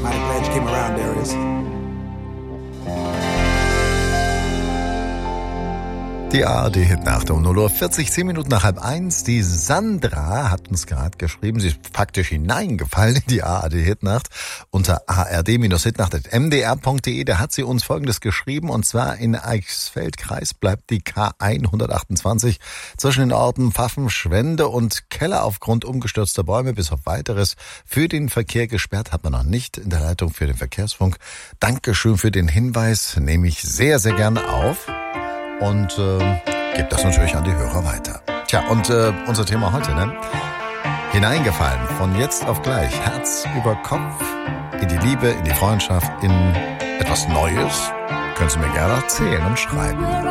Mighty glad you came around, Darius. Die ARD-Hitnacht um 0:40 Uhr, 10 Minuten nach 12:30. Die Sandra hat uns gerade geschrieben, sie ist faktisch hineingefallen in die ARD-Hitnacht unter ard-hitnacht.mdr.de. Da hat sie uns Folgendes geschrieben, und zwar: in Eichsfeld-Kreis bleibt die K128 zwischen den Orten Pfaffen, Schwende und Keller aufgrund umgestürzter Bäume bis auf Weiteres für den Verkehr gesperrt. Hat man noch nicht in der Leitung für den Verkehrsfunk. Dankeschön für den Hinweis, nehme ich sehr, sehr gerne auf. Und gibt das natürlich an die Hörer weiter. Tja, und unser Thema heute, ne? Hineingefallen, von jetzt auf gleich, Herz über Kopf, in die Liebe, in die Freundschaft, in etwas Neues. Können Sie mir gerne erzählen und schreiben.